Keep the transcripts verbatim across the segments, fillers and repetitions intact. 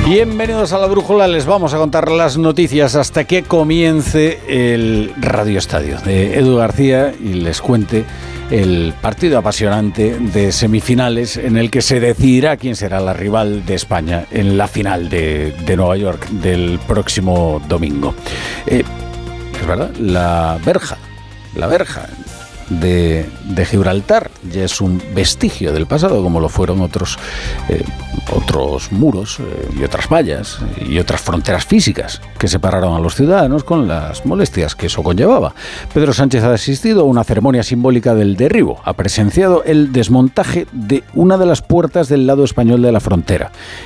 Bienvenidos a La Brújula, les vamos a contar las noticias hasta que comience el Radio Estadio de Edu García y les cuente el partido apasionante de semifinales en el que se decidirá quién será la rival de España en la final de, de Nueva York del próximo domingo. Eh, es verdad, la verja, la verja de, de Gibraltar ya es un vestigio del pasado, como lo fueron otros, eh, otros muros eh, y otras vallas y otras fronteras físicas que separaron a los ciudadanos con las molestias que eso conllevaba. Pedro Sánchez ha asistido a una ceremonia simbólica del derribo, ha presenciado el desmontaje de una de las puertas del lado español de la frontera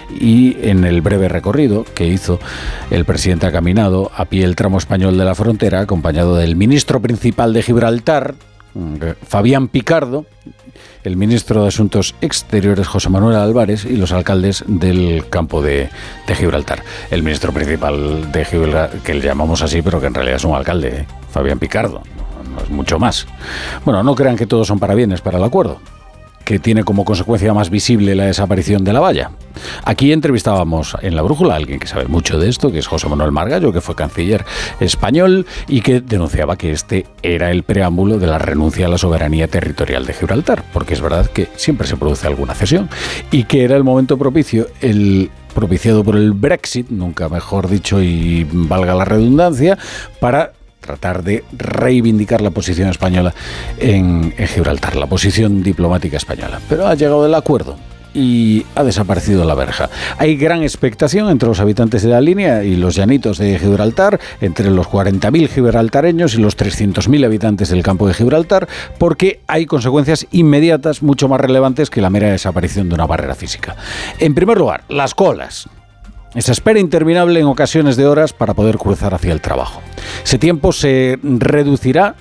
y en el breve recorrido que hizo el presidente ha caminado a pie el tramo español de la frontera acompañado del ministro principal de Gibraltar, Fabián Picardo, el ministro de Asuntos Exteriores José Manuel Álvarez y los alcaldes del campo de, de Gibraltar. El ministro principal de Gibraltar, que le llamamos así, pero que en realidad es un alcalde, ¿eh? Fabián Picardo, no, no es mucho más. Bueno, no crean que todos son parabienes para el acuerdo, que tiene como consecuencia más visible la desaparición de la valla. Aquí entrevistábamos en La Brújula a alguien que sabe mucho de esto, que es José Manuel Margallo, que fue canciller español y que denunciaba que este era el preámbulo de la renuncia a la soberanía territorial de Gibraltar, porque es verdad que siempre se produce alguna cesión y que era el momento propicio, el propiciado por el Brexit, nunca mejor dicho y valga la redundancia, para tratar de reivindicar la posición española en, en Gibraltar, la posición diplomática española. Pero ha llegado el acuerdo y ha desaparecido la verja. Hay gran expectación entre los habitantes de la línea y los llanitos de Gibraltar, entre los cuarenta mil gibraltareños y los trescientos mil habitantes del campo de Gibraltar, porque hay consecuencias inmediatas mucho más relevantes que la mera desaparición de una barrera física. En primer lugar, las colas. Esa espera interminable en ocasiones de horas para poder cruzar hacia el trabajo. Ese tiempo se reducirá,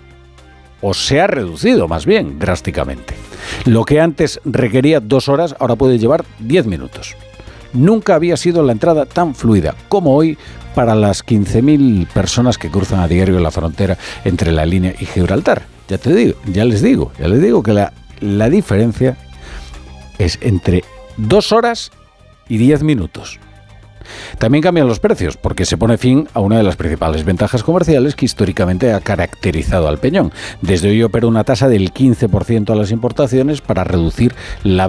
o se ha reducido más bien, drásticamente. Lo que antes requería dos horas, ahora puede llevar diez minutos. Nunca había sido la entrada tan fluida como hoy para las quince mil personas que cruzan a diario la frontera entre la línea y Gibraltar. Ya te digo, ya les digo, ya les digo que la, la diferencia es entre dos horas y diez minutos. También cambian los precios, porque se pone fin a una de las principales ventajas comerciales que históricamente ha caracterizado al Peñón. Desde hoy opera una tasa del quince por ciento a las importaciones para reducir la